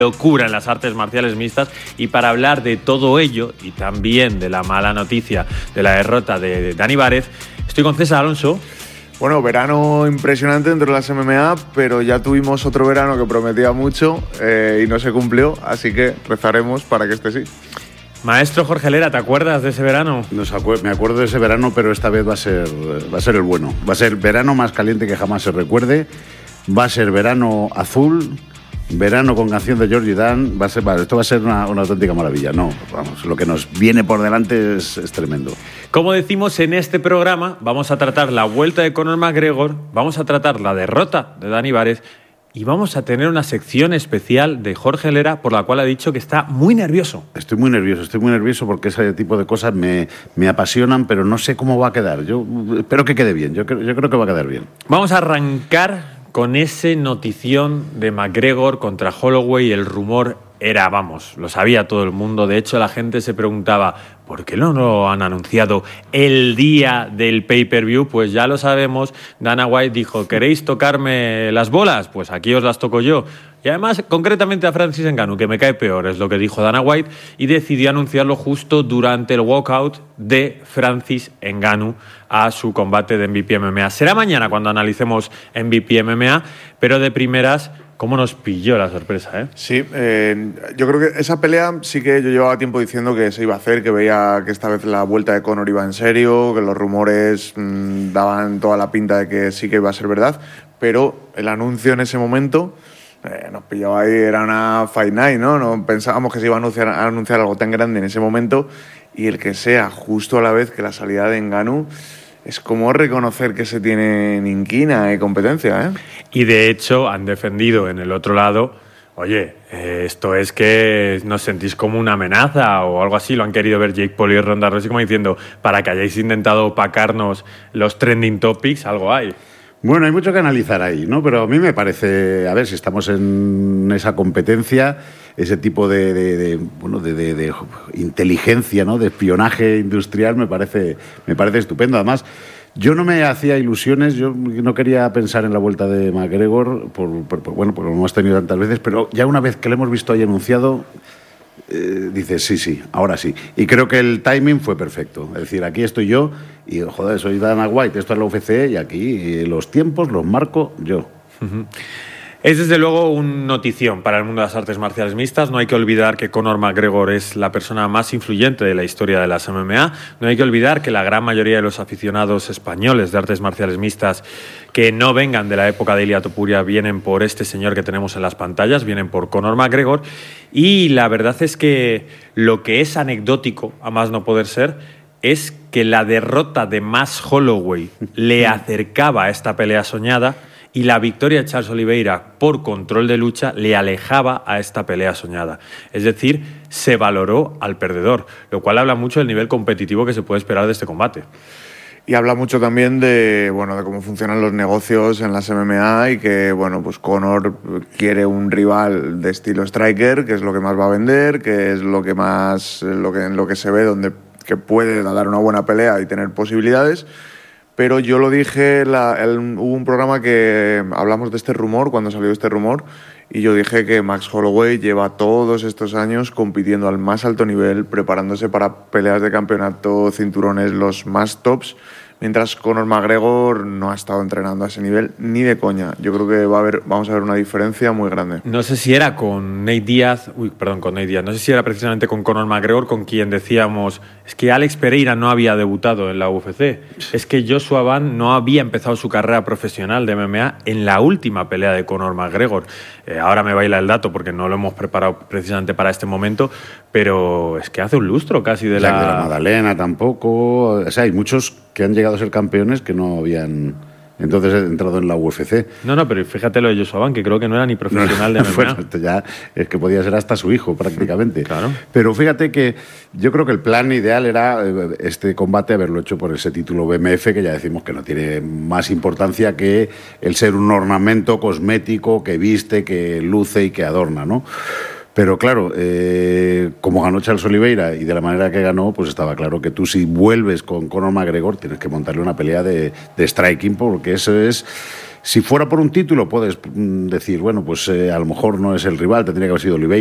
locura en las artes marciales mixtas, y para hablar de todo ello y también de la mala noticia de la derrota de Dani Várez, estoy con César Alonso. Bueno, verano impresionante dentro de las MMA, pero ya tuvimos otro verano que prometía mucho y no se cumplió, así que rezaremos para que este sí. Maestro Jorge Lera, ¿te acuerdas de ese verano? Me acuerdo de ese verano, pero esta vez va a ser el bueno. Va a ser verano más caliente que jamás se recuerde. Va a ser verano azul, verano con canción de Georgie Dan. Esto va a ser una auténtica maravilla. No, vamos, lo que nos viene por delante es tremendo. Como decimos en este programa, vamos a tratar la vuelta de Conor McGregor, vamos a tratar la derrota de Dani Várez y vamos a tener una sección especial de Jorge Lera, por la cual ha dicho que está muy nervioso. Estoy muy nervioso porque ese tipo de cosas me apasionan, pero no sé cómo va a quedar. Yo espero que quede bien, yo creo que va a quedar bien. Vamos a arrancar con ese notición de McGregor contra Holloway. El rumor era, vamos, lo sabía todo el mundo. De hecho, la gente se preguntaba, ¿por qué no lo han anunciado el día del pay-per-view? Pues ya lo sabemos. Dana White dijo, ¿queréis tocarme las bolas? Pues aquí os las toco yo. Y además, concretamente a Francis Ngannou, que me cae peor, es lo que dijo Dana White, y decidió anunciarlo justo durante el walkout de Francis Ngannou a su combate de MVP MMA. Será mañana cuando analicemos MVP MMA, pero de primeras, ¿cómo nos pilló la sorpresa, eh? Sí, yo creo que esa pelea sí que yo llevaba tiempo diciendo que se iba a hacer, que veía que esta vez la vuelta de Conor iba en serio, que los rumores daban toda la pinta de que sí que iba a ser verdad, pero el anuncio en ese momento nos pillaba ahí, era una Fight Night, ¿no? No pensábamos que se iba a anunciar algo tan grande en ese momento, y el que sea justo a la vez que la salida de Ngannou es como reconocer que se tiene inquina y competencia, ¿eh? Y de hecho han defendido en el otro lado, oye, esto es que nos sentís como una amenaza o algo así. Lo han querido ver Jake Paul y Ronda Rousey como diciendo, para que hayáis intentado opacarnos los trending topics, algo hay. Bueno, hay mucho que analizar ahí, ¿no? Pero a mí me parece, a ver, si estamos en esa competencia, ese tipo de inteligencia, ¿no? De espionaje industrial me parece estupendo. Además, yo no me hacía ilusiones, yo no quería pensar en la vuelta de McGregor, porque lo hemos tenido tantas veces, pero ya una vez que lo hemos visto ahí anunciado, dices, sí, ahora sí. Y creo que el timing fue perfecto. Es decir, aquí estoy yo y, joder, soy Dana White, esto es la UFC y aquí los tiempos los marco yo. Uh-huh. Es desde luego un notición para el mundo de las artes marciales mixtas. No hay que olvidar que Conor McGregor es la persona más influyente de la historia de las MMA. No hay que olvidar que la gran mayoría de los aficionados españoles de artes marciales mixtas que no vengan de la época de Ilia Topuria vienen por este señor que tenemos en las pantallas, vienen por Conor McGregor. Y la verdad es que lo que es anecdótico, a más no poder ser, es que la derrota de Max Holloway le acercaba a esta pelea soñada, y la victoria de Charles Oliveira por control de lucha le alejaba a esta pelea soñada. Es decir, se valoró al perdedor, lo cual habla mucho del nivel competitivo que se puede esperar de este combate. Y habla mucho también de cómo funcionan los negocios en las MMA y que, pues Conor quiere un rival de estilo striker, que es lo que más va a vender, que es lo que más en lo que se ve que puede dar una buena pelea y tener posibilidades. Pero yo lo dije, hubo un programa que hablamos de este rumor, cuando salió este rumor, y yo dije que Max Holloway lleva todos estos años compitiendo al más alto nivel, preparándose para peleas de campeonato, cinturones, los más tops, mientras Conor McGregor no ha estado entrenando a ese nivel ni de coña. Yo creo que vamos a ver una diferencia muy grande. No sé si era con Nate Diaz, no sé si era precisamente con Conor McGregor, con quien decíamos, es que Alex Pereira no había debutado en la UFC, es que Joshua Van no había empezado su carrera profesional de MMA en la última pelea de Conor McGregor. Ahora me baila el dato porque no lo hemos preparado precisamente para este momento, pero es que hace un lustro casi de la Magdalena tampoco. O sea, hay muchos que han llegado a ser campeones que no habían entonces entrado en la UFC. No, pero fíjate lo de Joshua Van, que creo que no era ni profesional de MMA. Bueno, ya es que podía ser hasta su hijo prácticamente. Claro. Pero fíjate que yo creo que el plan ideal era este combate haberlo hecho por ese título BMF, que ya decimos que no tiene más importancia que el ser un ornamento cosmético que viste, que luce y que adorna, ¿no? Pero claro, como ganó Charles Oliveira y de la manera que ganó, pues estaba claro que tú, si vuelves con Conor McGregor, tienes que montarle una pelea de striking, porque eso es Si fuera por un título, puedes decir, bueno, pues a lo mejor no es el rival, tendría que haber sido Oliveira.